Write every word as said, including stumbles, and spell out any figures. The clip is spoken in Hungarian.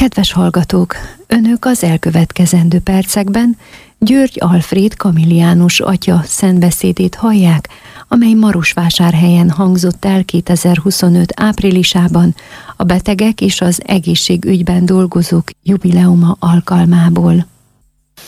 Kedves hallgatók, önök az elkövetkezendő percekben György Alfréd kamiliánus atya szentbeszédét hallják, amely Marosvásárhelyen hangzott el kétezer-huszonöt áprilisában a betegek és az egészségügyben dolgozók jubileuma alkalmából.